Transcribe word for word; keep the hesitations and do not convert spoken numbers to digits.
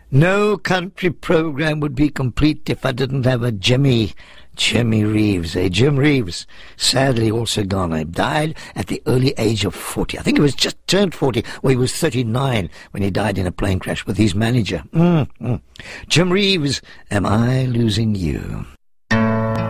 No country program would be complete if I didn't have a Jimmy. Jimmy Reeves, eh? Jim Reeves, sadly also gone. He died at the early age of forty. I think he was just turned forty, or he was thirty-nine when he died in a plane crash with his manager. Mm, mm. Jim Reeves, Am I Losing You?